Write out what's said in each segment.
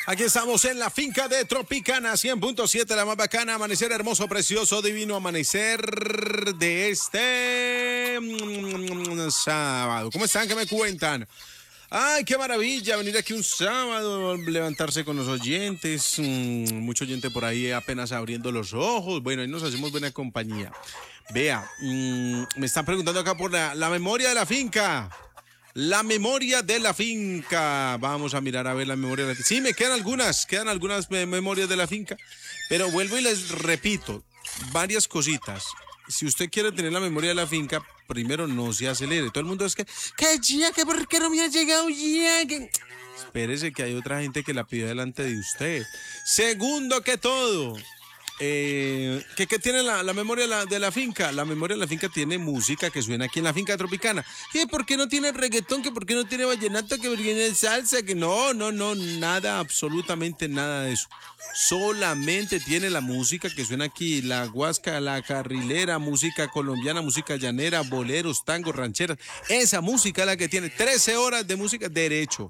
Aquí estamos en la finca de Tropicana 100.7, la más bacana. Amanecer hermoso, precioso, divino amanecer de este sábado. ¿Cómo están? ¿Qué me cuentan? Ay, qué maravilla venir aquí un sábado, levantarse con los oyentes. Mucho oyente por ahí apenas abriendo los ojos. Bueno, ahí nos hacemos buena compañía. Vea, me están preguntando acá por la memoria de la finca. La memoria de la finca. Vamos a mirar a ver la memoria de la finca. Sí, me quedan algunas memorias de la finca. Pero vuelvo y les repito varias cositas. Si usted quiere tener la memoria de la finca, primero no se acelere. Todo el mundo es que ya, que por qué no me ha llegado ya. Que... Espérese que hay otra gente que la pidió delante de usted. Segundo que todo. ¿Qué tiene la memoria de la finca? La memoria de la finca tiene música que suena aquí en la finca tropicana. ¿Qué? ¿Por qué no tiene reggaetón? ¿Que por qué no tiene vallenato? ¿Que por qué no tiene salsa? Que no, nada, absolutamente nada de eso. Solamente tiene la música que suena aquí, la guasca, la carrilera, música colombiana, música llanera, boleros, tangos, rancheras. Esa música es la que tiene 13 horas de música derecho.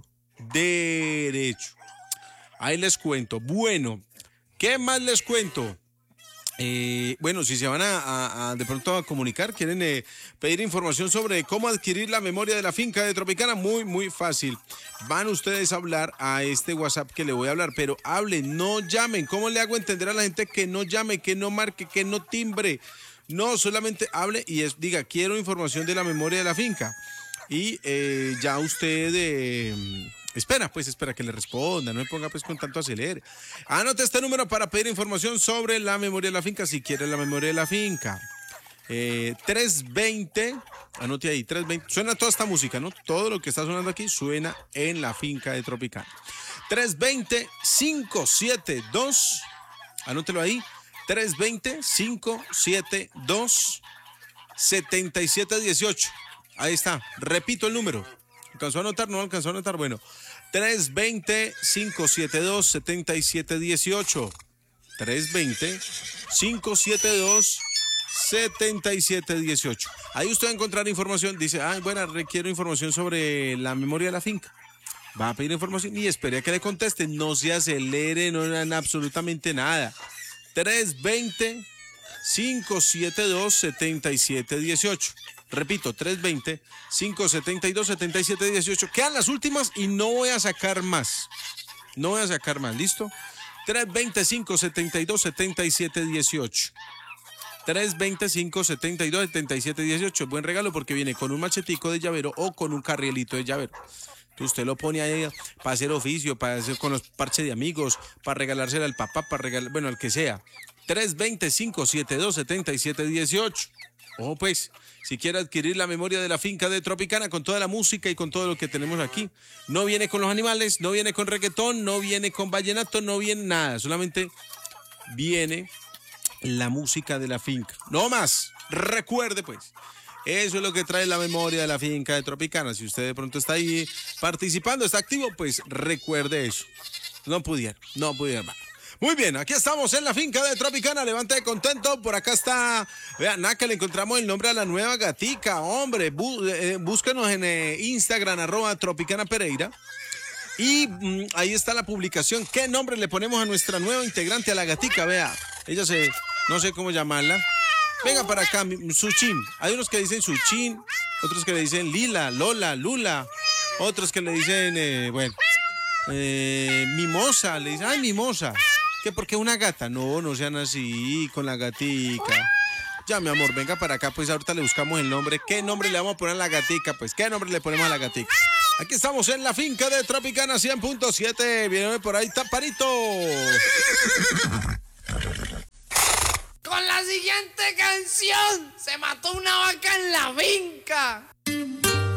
Ahí les cuento. Bueno, ¿qué más les cuento? Bueno, si se van a de pronto a comunicar, quieren pedir información sobre cómo adquirir la memoria de la finca de Tropicana, muy fácil. Van ustedes a hablar a este WhatsApp que le voy a hablar, pero hablen, no llamen. ¿Cómo le hago entender a la gente que no llame, que no marque, que no timbre? No, solamente hable y diga, quiero información de la memoria de la finca. Y ya usted... Espera que le responda, no me ponga pues con tanto acelere. Anote este número para pedir información sobre la memoria de la finca, si quiere la memoria de la finca. 320, anote ahí, 320, suena toda esta música, ¿no? Todo lo que está sonando aquí suena en la finca de Tropicana. 320-572, anótelo ahí, 320-572-7718. Ahí está, repito el número. ¿Alcanzó a anotar? ¿No alcanzó a anotar? Bueno, 320-572-7718. 320-572-7718. Ahí usted va a encontrar información. Dice, bueno, requiero información sobre la memoria de la finca. Va a pedir información y espere a que le conteste. No se acelere, no hagan absolutamente nada. 320-572-7718. Repito, 320-572-7718. Quedan las últimas y no voy a sacar más. ¿Listo? 320-572-7718. 320-572-7718. Buen regalo porque viene con un machetico de llavero o con un carrielito de llavero. Que usted lo pone ahí para hacer oficio, para hacer con los parches de amigos, para regalársela al papá, bueno, al que sea. 320-572-7718. Ojo pues, si quiere adquirir la memoria de la finca de Tropicana con toda la música y con todo lo que tenemos aquí. No viene con los animales, no viene con reggaetón, no viene con vallenato, no viene nada. Solamente viene la música de la finca. No más, recuerde pues. Eso es lo que trae la memoria de la finca de Tropicana. Si usted de pronto está ahí participando, está activo, pues recuerde eso. No pudiera. Muy bien, aquí estamos en la finca de Tropicana, levante de contento, por acá está, vean, acá le encontramos el nombre a la nueva gatica, hombre, búscanos en Instagram, @Tropicana Pereira, y ahí está la publicación, ¿qué nombre le ponemos a nuestra nueva integrante, a la gatica? Vea, ella no sé cómo llamarla, venga para acá, Suchin, hay unos que dicen Suchin, otros que le dicen Lila, Lola, Lula, otros que le dicen, Mimosa, le dicen, Mimosa. ¿Qué? ¿Por qué una gata? No sean así con la gatica. Ya, mi amor, venga para acá, pues ahorita le buscamos el nombre. ¿Qué nombre le vamos a poner a la gatica? Pues, ¿qué nombre le ponemos a la gatica? Aquí estamos en la finca de Tropicana 100.7. Viene por ahí, Taparito. Con la siguiente canción, se mató una vaca en la finca.